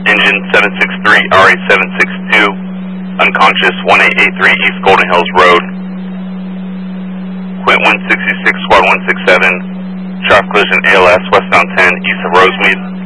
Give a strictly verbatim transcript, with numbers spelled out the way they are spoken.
engine seven six three R A seven six two, unconscious one eight eight three East Golden Hills Road. Quint one sixty-six, Squad one six seven, traffic collision A L S westbound ten east of Rosemead.